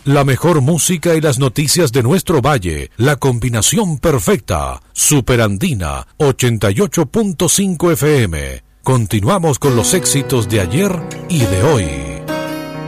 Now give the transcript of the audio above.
La mejor música y las noticias de nuestro valle, la combinación perfecta. Superandina 88.5 FM. Continuamos con los éxitos de ayer y de hoy.